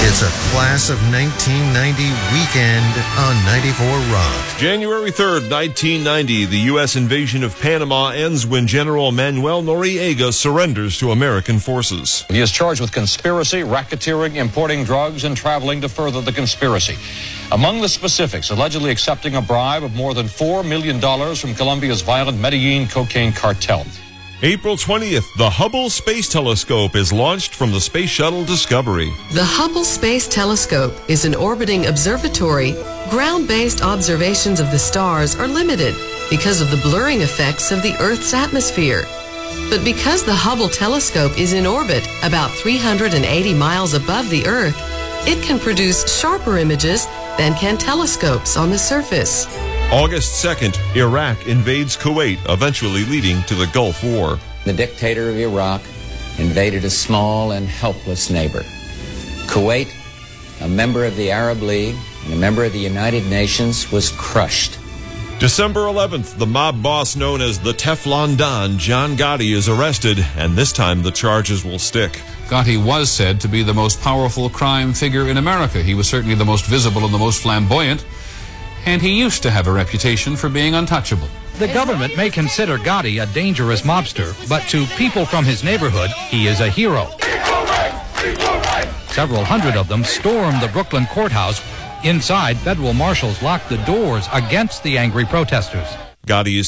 It's a class of 1990 weekend on 94 Rock. January 3rd, 1990, the U.S. invasion of Panama ends when General Manuel Noriega surrenders to American forces. He is charged with conspiracy, racketeering, importing drugs, and traveling to further the conspiracy. Among the specifics, allegedly accepting a bribe of more than $4 million from Colombia's violent Medellin cocaine cartel. April 20th, the Hubble Space Telescope is launched from the Space Shuttle Discovery. The Hubble Space Telescope is an orbiting observatory. Ground-based observations of the stars are limited because of the blurring effects of the Earth's atmosphere. But because the Hubble Telescope is in orbit about 380 miles above the Earth, it can produce sharper images than can telescopes on the surface. August 2nd, Iraq invades Kuwait, eventually leading to the Gulf War. The dictator of Iraq invaded a small and helpless neighbor. Kuwait, a member of the Arab League and a member of the United Nations, was crushed. December 11th, the mob boss known as the Teflon Don, John Gotti, is arrested, and this time the charges will stick. Gotti was said to be the most powerful crime figure in America. He was certainly the most visible and the most flamboyant, and he used to have a reputation for being untouchable. The government may consider Gotti a dangerous mobster, but to people from his neighborhood, he is a hero. Several hundred of them stormed the Brooklyn courthouse. Inside, federal marshals locked the doors against the angry protesters. Gotti is